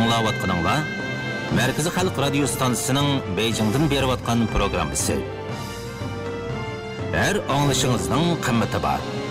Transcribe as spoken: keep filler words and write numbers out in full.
Аңлаватқаныңла Merkezi Halk Radyo Stansiyasının Beijing'den beriyotgan programmasi. Her anglışınızның kıymeti var.